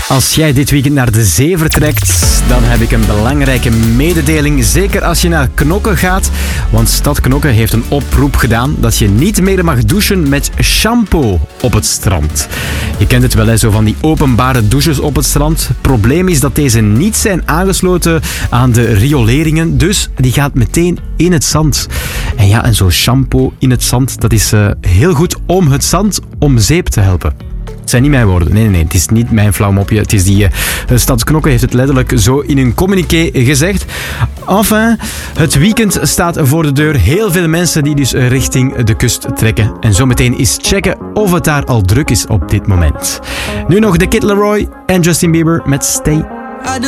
Als jij dit weekend naar de zee vertrekt, dan heb ik een belangrijke mededeling. Zeker als je naar Knokke gaat, want Stad Knokke heeft een oproep gedaan dat je niet meer mag douchen met shampoo op het strand. Je kent het wel, hè, zo van die openbare douches op het strand. Het probleem is dat deze niet zijn aangesloten aan de rioleringen, dus die gaat meteen in het zand. En zo'n shampoo in het zand, dat is heel goed om het zand om zeep te helpen. Het zijn niet mijn woorden. Nee. Het is niet mijn flauw mopje. Het is die Stad Knokke heeft het letterlijk zo in een communiqué gezegd. Enfin, het weekend staat voor de deur. Heel veel mensen die dus richting de kust trekken. En zometeen eens checken of het daar al druk is op dit moment. Nu nog de Kid Laroi en Justin Bieber met Stay.